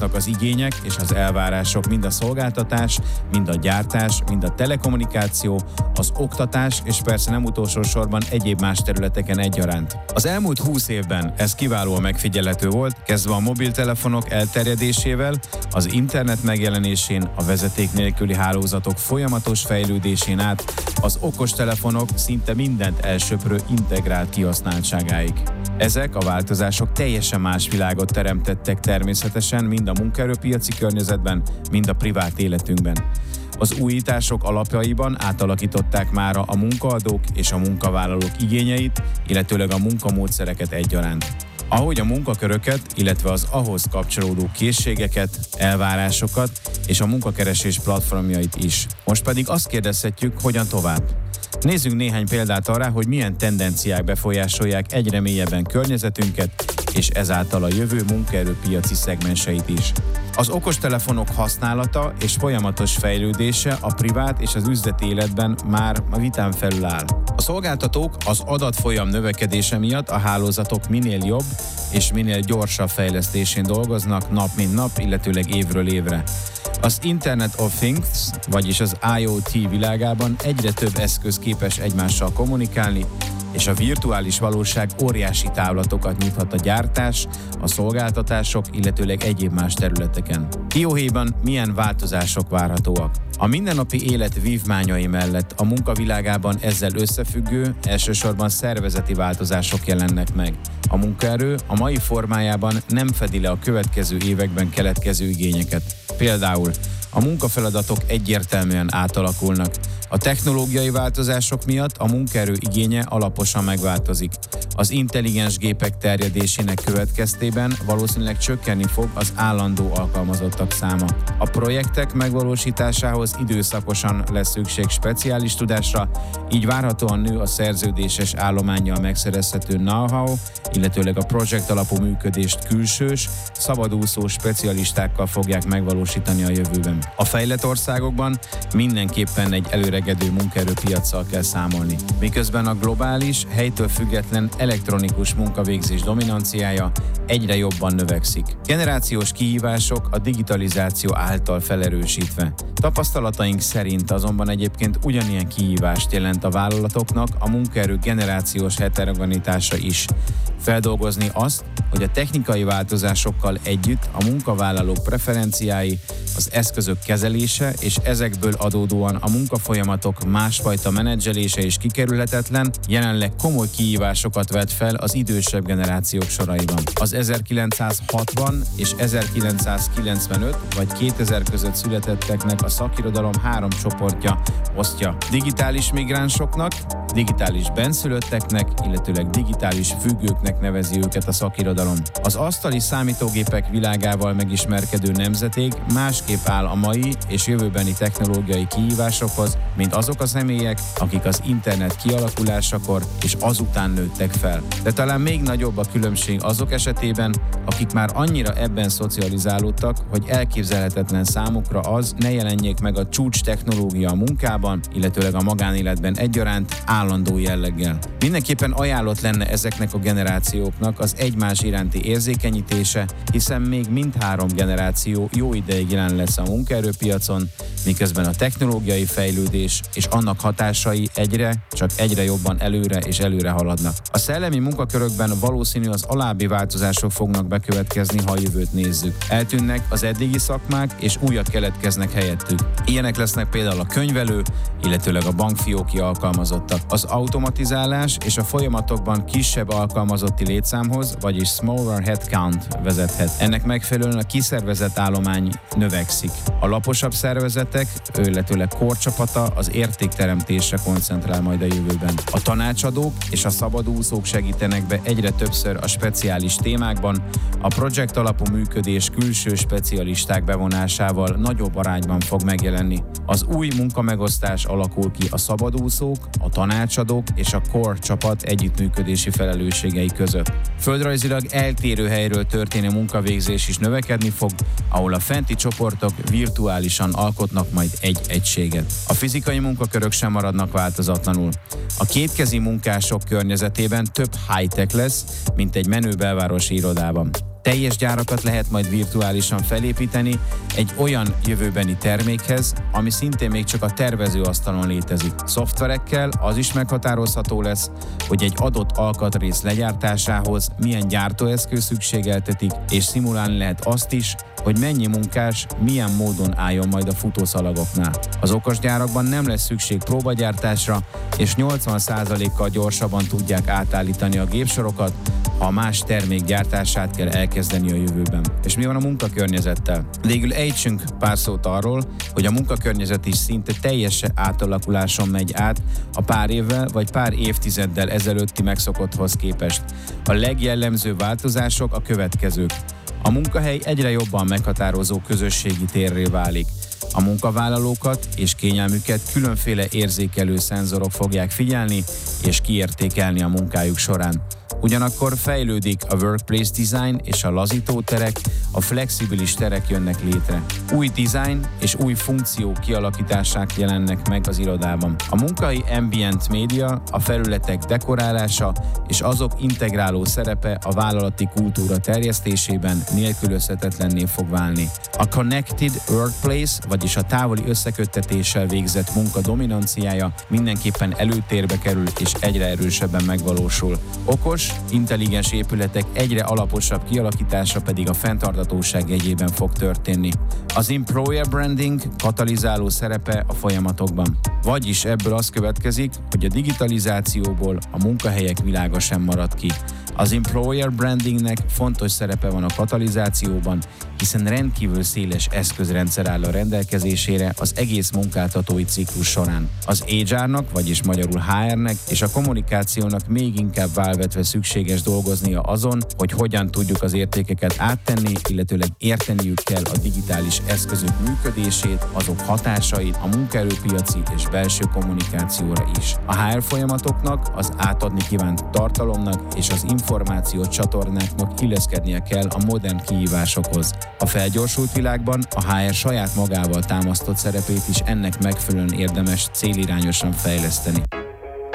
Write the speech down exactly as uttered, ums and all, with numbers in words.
az igények és az elvárások mind a szolgáltatás, mind a gyártás, mind a telekommunikáció, az oktatás és persze nem utolsó sorban egyéb más területeken egyaránt. Az elmúlt húsz évben ez kiválóan megfigyelhető volt, kezdve a mobiltelefonok elterjedésével, az internet megjelenésén, a vezeték nélküli hálózatok folyamatos fejlődésén át, az okostelefonok szinte mindent elsöprő integrált kihasználtságáig. Ezek a változások teljesen más világot teremtettek természetesen mind a munkaerőpiaci környezetben, mind a privát életünkben. Az újítások alapjaiban átalakították mára a munkaadók és a munkavállalók igényeit, illetőleg a munkamódszereket egyaránt. Ahogy a munkaköröket, illetve az ahhoz kapcsolódó készségeket, elvárásokat és a munkakeresés platformjait is. Most pedig azt kérdezhetjük, hogyan tovább. Nézzünk néhány példát arra, hogy milyen tendenciák befolyásolják egyre mélyebben környezetünket, és ezáltal a jövő munkaerőpiaci szegmenseit is. Az okostelefonok használata és folyamatos fejlődése a privát és az üzleti életben már a vitán felül áll. A szolgáltatók az adatfolyam növekedése miatt a hálózatok minél jobb és minél gyorsabb fejlesztésén dolgoznak nap mint nap, illetőleg évről évre. Az Internet of Things, vagyis az I O T világában egyre több eszköz képes egymással kommunikálni, és a virtuális valóság óriási távlatokat nyithat a gyártás, a szolgáltatások, illetőleg egyéb más területeken. Dióhéjban milyen változások várhatóak? A mindennapi élet vívmányai mellett a munkavilágában ezzel összefüggő, elsősorban szervezeti változások jelennek meg. A munkaerő a mai formájában nem fedi le a következő években keletkező igényeket. Például a munkafeladatok egyértelműen átalakulnak. A technológiai változások miatt a munkaerő igénye alaposan megváltozik. Az intelligens gépek terjedésének következtében valószínűleg csökkenni fog az állandó alkalmazottak száma. A projektek megvalósításához időszakosan lesz szükség speciális tudásra, így várhatóan nő a szerződéses állománnyal megszerezhető know-how, illetőleg a projekt alapú működést külsős, szabadúszó specialistákkal fogják megvalósítani a jövőben. A fejlett országokban mindenképpen egy előregedő munkaerőpiaccal kell számolni, miközben a globális, helytől független elektronikus munkavégzés dominanciája egyre jobban növekszik. Generációs kihívások a digitalizáció által felerősítve. Tapasztalataink szerint azonban egyébként ugyanilyen kihívást jelent a vállalatoknak a munkaerő generációs heterogenitása is. Feldolgozni azt, hogy a technikai változásokkal együtt a munkavállalók preferenciái, az eszközök kezelése és ezekből adódóan a munkafolyamatok másfajta menedzselése is kikerülhetetlen, jelenleg komoly kihívásokat vet fel az idősebb generációk soraiban. Az ezerkilencszázhatvan és ezerkilencszázkilencvenöt vagy kétezer között születetteknek a szakirodalom három csoportja osztja: digitális migránsoknak, digitális benszülötteknek, illetőleg digitális függőknek nevezi őket a szakirodalom. Az asztali számítógépek világával megismerkedő nemzedék másképp áll a mai és jövőbeni technológiai kihívásokhoz, mint azok a személyek, akik az internet kialakulásakor és azután nőttek fel. De talán még nagyobb a különbség azok esetében, akik már annyira ebben szocializálódtak, hogy elképzelhetetlen számukra az ne jelenjék meg a csúcs technológia a munkában, illetőleg a magánéletben egyaránt állandó jelleggel. Mindenképpen ajánlott lenne ezeknek a generációknak az egymás iránti érzékenyítése, hiszen még mindhárom generáció jó ideig jelen lesz a munkaerőpiacon, miközben a technológiai fejlődés és annak hatásai egyre, csak egyre jobban előre és előre haladnak. A szellemi munkakörökben valószínű az alábbi változások fognak bekövetkezni, ha a jövőt nézzük. Eltűnnek az eddigi szakmák, és újak keletkeznek helyettük. Ilyenek lesznek például a könyvelő, illetőleg a bankfióki alkalmazottak. Az automatizálás és a folyamatokban kisebb alkalmazotti létszámhoz, vagyis smaller headcount vezethet. Ennek megfelelően a kiszervezett állomány növekszik. A laposabb szervezetek, illetőleg korcsapata az értékteremtésre koncentrál majd a jövőben. A tanácsadók és a szabadúszók segítenek be egyre többször a speciális témákban, a projekt alapú működés külső specialisták bevonásával nagyobb arányban fog megjelenni. Az új munkamegosztás alakul ki a szabadúszók, a tanácsadók és a core csapat együttműködési felelősségei között. Földrajzilag eltérő helyről történő munkavégzés is növekedni fog, ahol a fenti csoportok virtuálisan alkotnak majd egy egységet. A fizikai munkakörök sem maradnak változatlanul. A kétkezi munkások környezetében több high-tech lesz, mint egy menő belvárosi irodában. Teljes gyárakat lehet majd virtuálisan felépíteni egy olyan jövőbeni termékhez, ami szintén még csak a tervezőasztalon létezik. Szoftverekkel az is meghatározható lesz, hogy egy adott alkatrész legyártásához milyen gyártóeszköz szükségeltetik, és szimulálni lehet azt is, hogy mennyi munkás milyen módon álljon majd a futószalagoknál. Az okosgyárakban nem lesz szükség próbagyártásra, és nyolcvan százalékkal gyorsabban tudják átállítani a gépsorokat, ha a más termék gyártását kell elkezdeni a jövőben. És mi van a munkakörnyezettel? Végül ejtsünk pár szót arról, hogy a munkakörnyezet is szinte teljes átalakuláson megy át a pár évvel vagy pár évtizeddel ezelőtti megszokotthoz képest. A legjellemzőbb változások a következők. A munkahely egyre jobban meghatározó közösségi térré válik. A munkavállalókat és kényelmüket különféle érzékelő szenzorok fogják figyelni és kiértékelni a munkájuk során. Ugyanakkor fejlődik a workplace design és a lazító terek, a flexibilis terek jönnek létre. Új design és új funkciók kialakításák jelennek meg az irodában. A munkai ambient média, a felületek dekorálása és azok integráló szerepe a vállalati kultúra terjesztésében nélkülözhetetlenné fog válni. A connected workplace, vagyis a távoli összeköttetéssel végzett munka dominanciája mindenképpen előtérbe kerül és egyre erősebben megvalósul. Okos, intelligens épületek egyre alaposabb kialakítása pedig a fenntarthatóság jegyében fog történni. Az employer branding katalizáló szerepe a folyamatokban. Vagyis ebből az következik, hogy a digitalizációból a munkahelyek világa sem marad ki. Az employer brandingnek fontos szerepe van a katalizációban, hiszen rendkívül széles eszközrendszer áll a rendelkezésére az egész munkáltatói ciklus során. Az há er-nak, vagyis magyarul há er-nek és a kommunikációnak még inkább válvetve szükséges dolgoznia azon, hogy hogyan tudjuk az értékeket áttenni, illetőleg érteniük kell a digitális eszközök működését, azok hatásait a munkaerőpiaci és belső kommunikációra is. A há er folyamatoknak, az átadni kívánt tartalomnak és az információ csatornáknak illeszkednie kell a modern kihívásokhoz. A felgyorsult világban a há er saját magával támasztott szerepét is ennek megfelelően érdemes célirányosan fejleszteni.